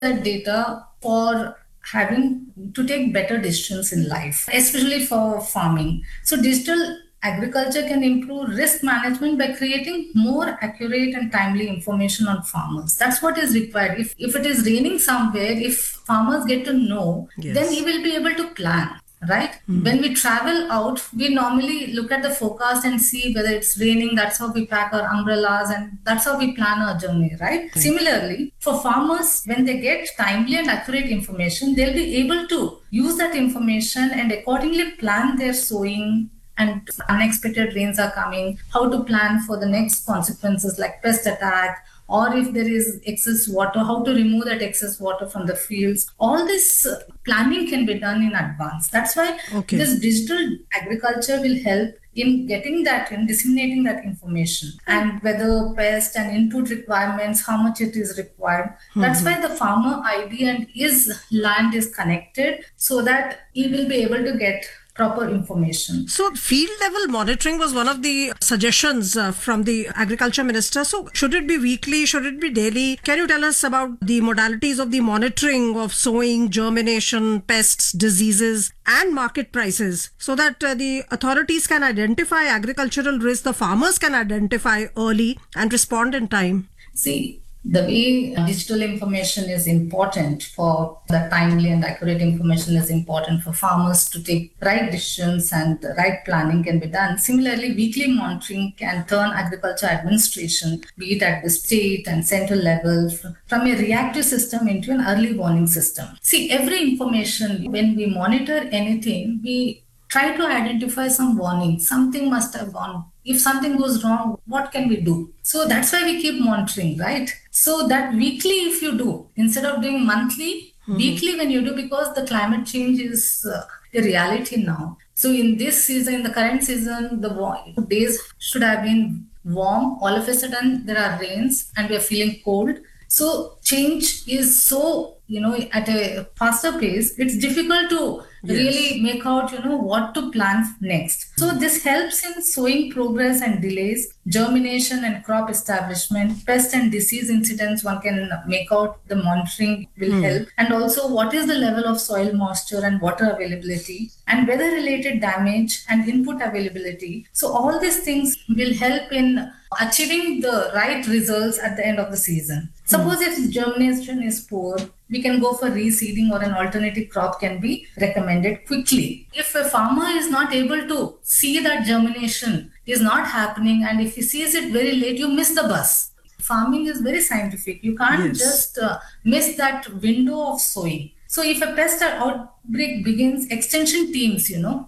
that data for having to take better decisions in life, especially for farming. So digital agriculture can improve risk management by creating more accurate and timely information on farmers. That's what is required. If it is raining somewhere, if farmers get to know, then he will be able to plan. Right? When we travel out, we normally look at the forecast and see whether it's raining. That's how we pack our umbrellas and that's how we plan our journey, right? Similarly, for farmers, when they get timely and accurate information, they'll be able to use that information and accordingly plan their sowing, and unexpected rains are coming, how to plan for the next consequences like pest attack, or if there is excess water, how to remove that excess water from the fields. All this planning can be done in advance. That's why this digital agriculture will help in getting that and disseminating that information, and whether pest and input requirements, how much it is required. That's why the farmer ID and his land is connected so that he will be able to get proper information. So field level monitoring was one of the suggestions from the agriculture minister. So should it be weekly? Should it be daily? Can you tell us about the modalities of the monitoring of sowing, germination, pests, diseases and market prices, so that the authorities can identify agricultural risks, the farmers can identify early and respond in time? See, the way digital information is important for the timely and accurate information is important for farmers to take right decisions, and right planning can be done. Similarly, weekly monitoring can turn agriculture administration, be it at the state and central level, from a reactive system into an early warning system. See, every information, when we monitor anything, we try to identify some warning. Something must have gone. If something goes wrong, what can we do? So that's why we keep monitoring, right? So that weekly, if you do, instead of doing monthly, weekly when you do, because the climate change is a reality now. So in this season, in the current season, the days should have been warm. All of a sudden, there are rains and we are feeling cold. So change is so, at a faster pace, it's difficult to really make out, what to plan next. So this helps in sowing progress and delays, germination and crop establishment, pest and disease incidents. One can make out, the monitoring will help. And also what is the level of soil moisture and water availability, and weather related damage and input availability. So all these things will help in achieving the right results at the end of the season. Suppose if germination is poor, we can go for reseeding, or an alternative crop can be recommended quickly. If a farmer is not able to see that germination is not happening, and if he sees it very late, you miss the bus. Farming is very scientific. You can't just miss that window of sowing. So if a pest outbreak begins, extension teams,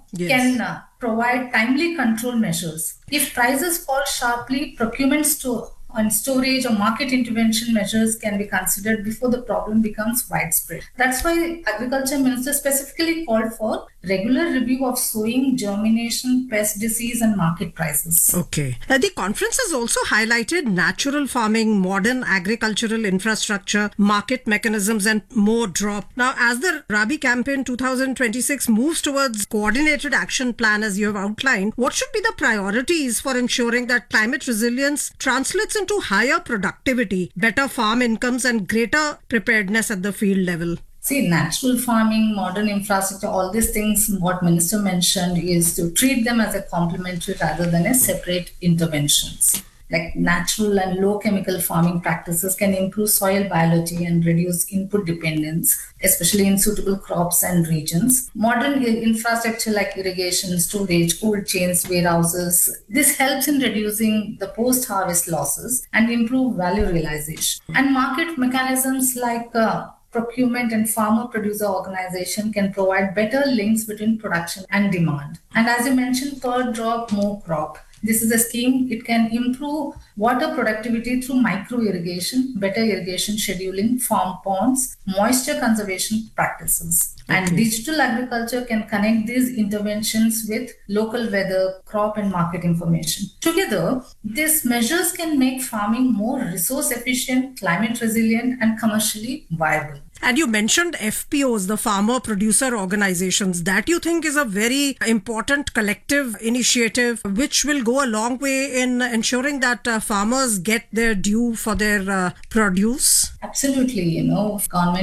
can provide timely control measures. If prices fall sharply, procurement and storage or market intervention measures can be considered before the problem becomes widespread. That's why Agriculture Minister specifically called for regular review of sowing, germination, pest disease and market prices. Okay. The conference has also highlighted natural farming, modern agricultural infrastructure, market mechanisms and more drop. Now, as the Rabi campaign 2026 moves towards coordinated action plan as you have outlined, what should be the priorities for ensuring that climate resilience translates into higher productivity, better farm incomes and greater preparedness at the field level? See, natural farming, modern infrastructure, all these things, what Minister mentioned, is to treat them as a complementary rather than as separate interventions. Like natural and low chemical farming practices can improve soil biology and reduce input dependence, especially in suitable crops and regions. Modern infrastructure like irrigation, storage, cold chains, warehouses, this helps in reducing the post-harvest losses and improve value realization. And market mechanisms like procurement and farmer-producer organization can provide better links between production and demand. And as you mentioned, per drop, more crop. This is a scheme. It can improve water productivity through micro-irrigation, better irrigation scheduling, farm ponds, moisture conservation practices. And digital agriculture can connect these interventions with local weather, crop and market information. Together, these measures can make farming more resource efficient, climate resilient and commercially viable. And you mentioned FPOs, the farmer producer organizations. That you think is a very important collective initiative which will go a long way in ensuring that farmers get their due for their produce? Absolutely. Government